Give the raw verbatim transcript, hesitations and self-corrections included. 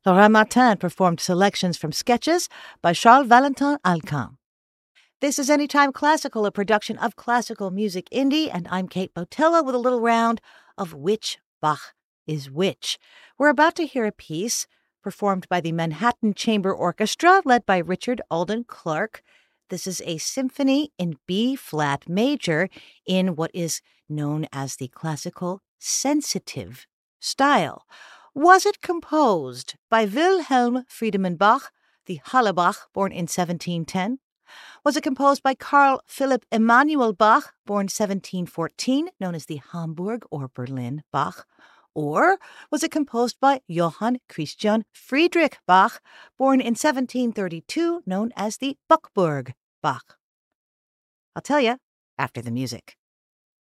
Laurent Martin performed selections from sketches by Charles Valentin Alcan. This is Anytime Classical, a production of Classical Music Indie, and I'm Kate Botella with a little round of Which Bach is Which. We're about to hear a piece performed by the Manhattan Chamber Orchestra, led by Richard Alden Clark. This is a symphony in B-flat major in what is known as the classical sensitive style. Was it composed by Wilhelm Friedemann Bach, the Halle Bach, born in seventeen ten? Was it composed by Carl Philipp Emanuel Bach, born seventeen fourteen, known as the Hamburg or Berlin Bach? Or was it composed by Johann Christian Friedrich Bach, born in seventeen thirty-two, known as the Buchberg Bach? I'll tell you after the music.